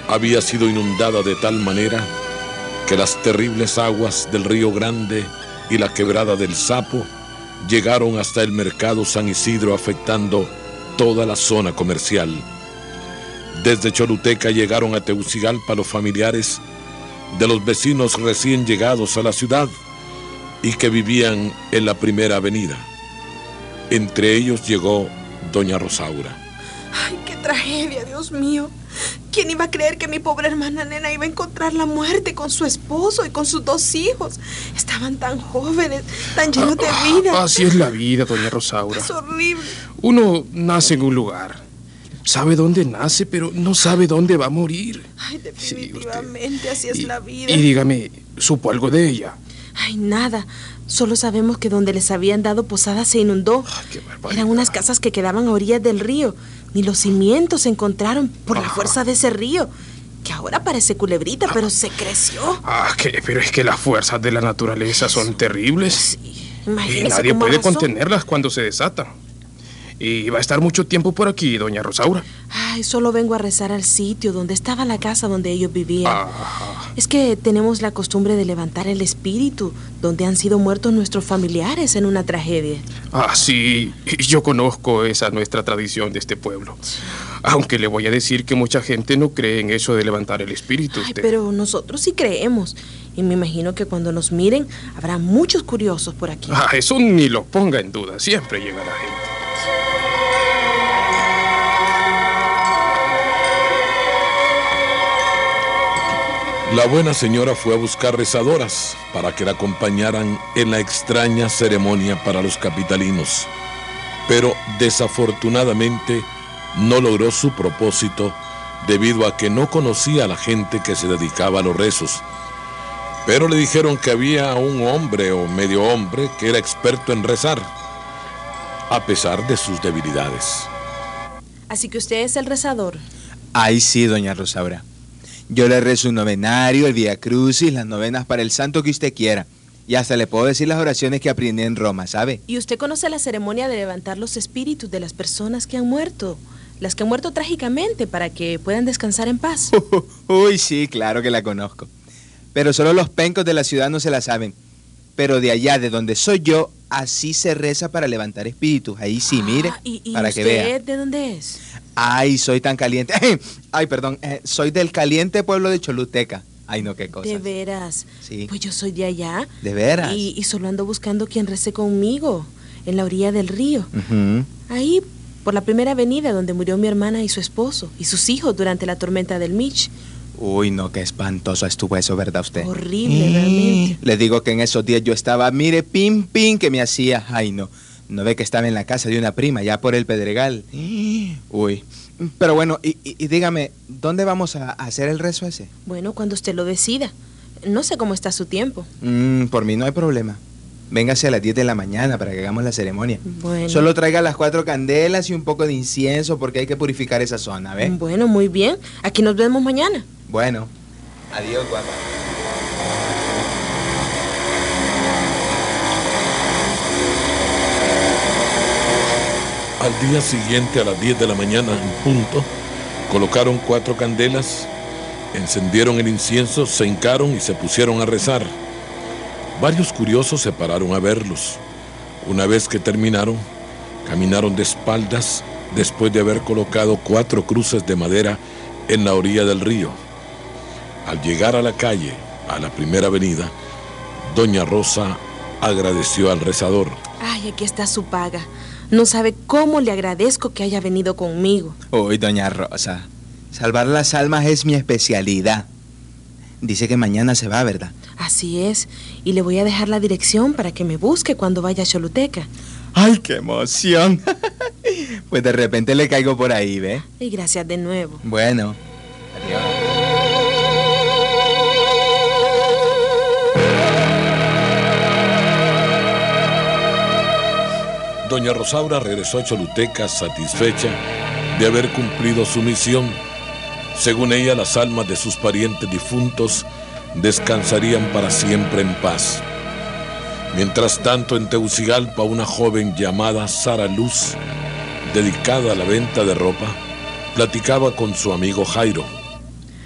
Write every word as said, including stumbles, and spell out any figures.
había sido inundada de tal manera que las terribles aguas del Río Grande y la quebrada del Sapo llegaron hasta el mercado San Isidro, afectando toda la zona comercial. Desde Choluteca llegaron a Tegucigalpa los familiares de los vecinos recién llegados a la ciudad y que vivían en la primera avenida. Entre ellos llegó doña Rosaura. ¡Ay, qué tragedia, Dios mío! ¿Quién iba a creer que mi pobre hermana Nena iba a encontrar la muerte con su esposo y con sus dos hijos? Estaban tan jóvenes, tan llenos de vida. Así es la vida, doña Rosaura. Es horrible. Uno nace en un lugar, sabe dónde nace, pero no sabe dónde va a morir. Ay, definitivamente, sí, así es y, la vida. Y dígame, ¿supo algo de ella? Ay, nada. Solo sabemos que donde les habían dado posada se inundó. Ay, qué barbaridad. Eran unas casas que quedaban a orillas del río. Ni los cimientos se encontraron por Ajá. la fuerza de ese río, que ahora parece culebrita, pero se creció. Ah, que, pero es que las fuerzas de la naturaleza son terribles. Sí, Y imagínese nadie cómo puede arrasó. contenerlas cuando se desatan. Y va a estar mucho tiempo por aquí, doña Rosaura. Ay, solo vengo a rezar al sitio donde estaba la casa donde ellos vivían. Ajá. Es que tenemos la costumbre de levantar el espíritu donde han sido muertos nuestros familiares en una tragedia. Ah, sí, y yo conozco esa nuestra tradición de este pueblo. Aunque le voy a decir que mucha gente no cree en eso de levantar el espíritu. Ay, usted. pero nosotros sí creemos. Y me imagino que cuando nos miren habrá muchos curiosos por aquí. Ah, eso ni lo ponga en duda, siempre llega la gente. La buena señora fue a buscar rezadoras para que la acompañaran en la extraña ceremonia para los capitalinos, pero desafortunadamente no logró su propósito debido a que no conocía a la gente que se dedicaba a los rezos. Pero le dijeron que había un hombre o medio hombre que era experto en rezar, a pesar de sus debilidades. Así que usted es el rezador. Ay, sí, doña Rosaura. Yo le rezo un novenario, el Vía Crucis, las novenas para el santo que usted quiera. Y hasta le puedo decir las oraciones que aprendí en Roma, ¿sabe? ¿Y usted conoce la ceremonia de levantar los espíritus de las personas que han muerto? Las que han muerto trágicamente para que puedan descansar en paz. Uy, sí, claro que la conozco. Pero solo los pencos de la ciudad no se la saben. Pero de allá, de donde soy yo, así se reza para levantar espíritus. Ahí sí, mire, Ah, ¿y, y para usted que vea. de dónde es? Ay, soy tan caliente. Ay, perdón, eh, soy del caliente pueblo de Choluteca. Ay, no, qué cosa. ¿De veras? Sí. Pues yo soy de allá. ¿De veras? Y, y solo ando buscando quien rece conmigo, en la orilla del río. Ujú. Ahí, por la primera avenida donde murió mi hermana y su esposo, y sus hijos durante la tormenta del Mitch. Uy, no, qué espantoso estuvo eso, ¿verdad usted? Horrible, realmente. Le digo que en esos días yo estaba, mire, pim, pim, que me hacía. Ay, no. No ve que estaba en la casa de una prima, ya por el Pedregal. Uy. Pero bueno, y, y, y dígame, ¿dónde vamos a hacer el rezo ese? Bueno, cuando usted lo decida. No sé cómo está su tiempo. Mm, por mí no hay problema. Véngase a las diez de la mañana para que hagamos la ceremonia. Bueno. Solo traiga las cuatro candelas y un poco de incienso porque hay que purificar esa zona, ¿ve? Bueno, muy bien. Aquí nos vemos mañana. Bueno, adiós, guapa. Al día siguiente, a las diez de la mañana en punto, colocaron cuatro candelas, encendieron el incienso, se hincaron y se pusieron a rezar. Varios curiosos se pararon a verlos. Una vez que terminaron, caminaron de espaldas después de haber colocado cuatro cruces de madera en la orilla del río. Al llegar a la calle, a la primera avenida, doña Rosa agradeció al rezador. Ay, aquí está su paga. No sabe cómo le agradezco que haya venido conmigo. Uy, doña Rosa, salvar las almas es mi especialidad. Dice que mañana se va, ¿verdad? Así es. Y le voy a dejar la dirección para que me busque cuando vaya a Choluteca. ¡Ay, qué emoción! Pues de repente le caigo por ahí, ¿ve? Y gracias de nuevo. Bueno, adiós. Doña Rosaura regresó a Choluteca satisfecha de haber cumplido su misión. Según ella, las almas de sus parientes difuntos descansarían para siempre en paz. Mientras tanto, en Tegucigalpa, una joven llamada Sara Luz, dedicada a la venta de ropa, platicaba con su amigo Jairo.